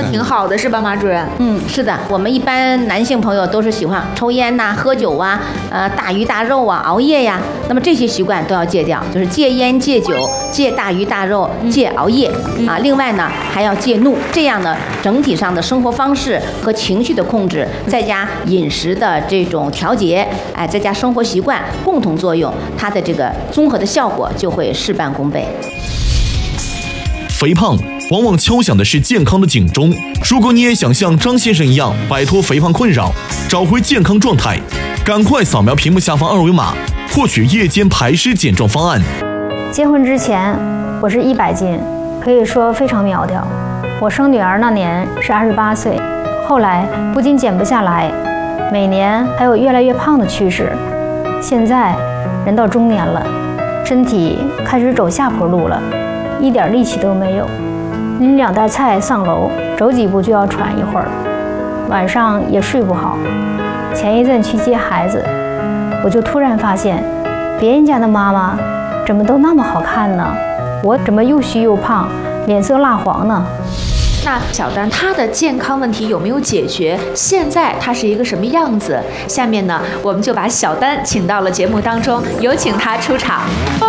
挺好的，是吧，马主任？ 是的，我们一般男性朋友都是喜欢抽烟呐、喝酒啊、大鱼大肉啊、熬夜呀，那么这些习惯都要戒掉，就是戒烟、戒酒、戒大鱼大肉、戒熬夜啊。另外呢，还要戒怒，这样呢，整体上的生活方式和情绪的控制，再加饮食的这种调节，再加生活习惯共同作用，它的这个综合的效果就会事半功倍。 肥胖往往敲响的是健康的警钟。如果你也想像张先生一样摆脱肥胖困扰，找回健康状态，赶快扫描屏幕下方二维码，获取夜间排湿减重方案。 结婚之前我是100斤，可以说非常苗条。我生女儿那年是28岁，后来不仅减不下来，每年还有越来越胖的趋势。现在人到中年了，身体开始走下坡路了，一点力气都没有。拎2袋菜上楼，走几步就要喘一会儿，晚上也睡不好。前一阵去接孩子，我就突然发现，别人家的妈妈怎么都那么好看呢？我怎么又虚又胖，脸色蜡黄呢？ 那小丹她的健康问题有没有解决？现在她是一个什么样子？下面呢，我们就把小丹请到了节目当中，有请她出场。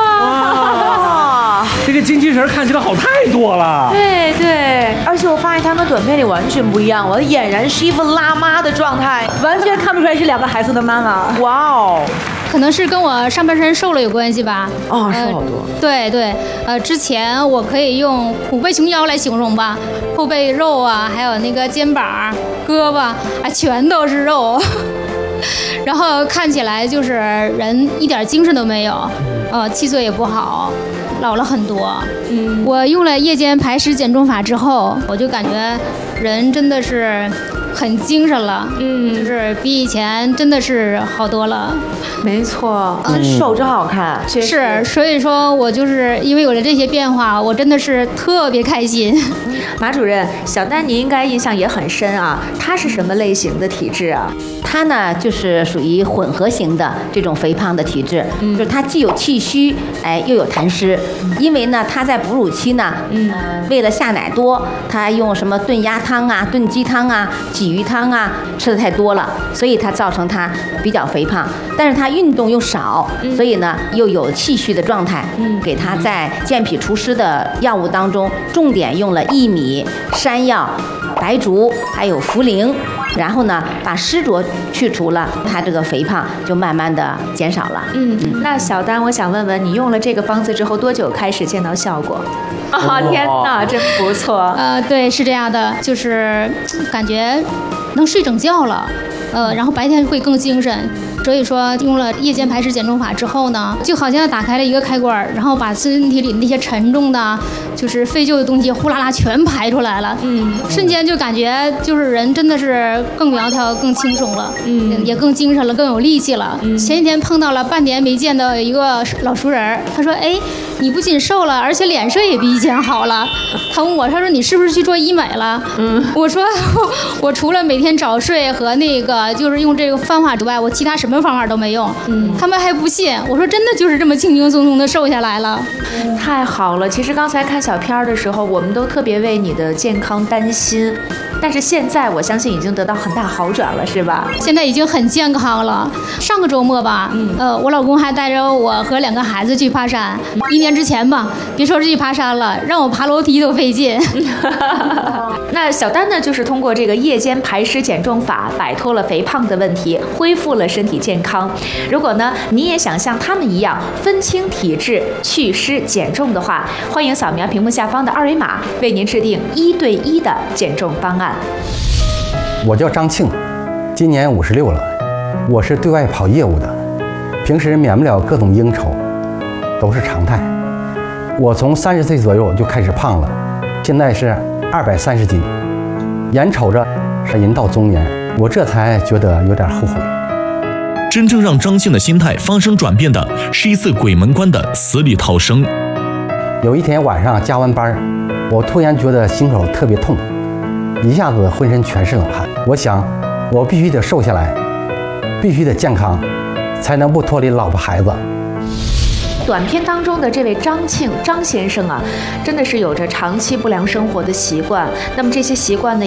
哇，这个精气神看起来好太多了。 对对，而且我发现他们短片里完全不一样，我俨然是一副辣妈的状态， 完全看不出来是2个孩子的妈妈。 哇哦！ 可能是跟我上半身瘦了有关系吧。 哦，瘦好多。 对对，之前我可以用虎背熊腰来形容吧，后背肉啊，还有那个肩膀、胳膊啊，全都是肉，然后看起来就是人一点精神都没有，气色也不好，老了很多。我用了夜间排湿减重法之后，我就感觉人真的是很精神了，就是比以前真的是好多了。 没错，瘦真好看， 是，所以说我就是因为有了这些变化，我真的是特别开心。 马主任，小丹你应该印象也很深啊，她是什么类型的体质啊？ 她呢就是属于混合型的这种肥胖的体质，就是她既有气虚，又有痰湿。因为呢，她在哺乳期呢，为了下奶多，她用什么炖鸭汤啊、炖鸡汤啊、鲫鱼汤啊吃的太多了，所以她造成她比较肥胖。但是她运动又少，所以呢又有气虚的状态。给她在健脾除湿的药物当中，重点用了薏米、山药、白术还有茯苓，然后呢把湿浊去除了，她这个肥胖就慢慢的减少了。 那小丹，我想问问你用了这个方子之后多久开始见到效果？天哪，真不错。 对，是这样的，就是感觉能睡整觉了，然后白天会更精神。所以说用了夜间排湿减重法之后呢，就好像打开了一个开关，然后把身体里那些沉重的就是废旧的东西呼啦啦全排出来了，瞬间就感觉就是人真的是更苗条、更轻松了，也更精神了、更有力气了。前几天碰到了半年没见的一个老熟人，他说：“哎，你不仅瘦了，而且脸色也比以前好了。”他问我，他说：“你是不是去做医美了？”我说：“我除了每天早睡和那个就是用这个方法之外，我其他什么方法都没用。”他们还不信，我说真的就是这么轻轻松松的瘦下来了。 太好了！其实刚才看小片的时候，我们都特别为你的健康担心，但是现在我相信已经得到很大好转了，是吧？ 现在已经很健康了。上个周末吧，我老公还带着我和2个孩子去爬山。1年之前吧，别说是去爬山了，让我爬楼梯都费劲。 那小丹呢，就是通过这个夜间排湿减重法，摆脱了肥胖的问题，恢复了身体健康。如果呢，你也想像他们一样分清体质、祛湿减重的话，欢迎扫描屏幕下方的二维码，为您制定1对1的减重方案。 我叫张庆，今年56了，我是对外跑业务的，平时免不了各种应酬，都是常态。我从30岁左右就开始胖了，现在是230斤，眼瞅着人到中年，我这才觉得有点后悔。 真正让张庆的心态发生转变的是一次鬼门关的死里逃生。 有一天晚上加完班，我突然觉得心口特别痛，一下子浑身全是冷汗。我想，我必须得瘦下来，必须得健康，才能不脱离老婆孩子。 短片当中的这位张庆张先生啊，真的是有着长期不良生活的习惯。那么这些习惯呢，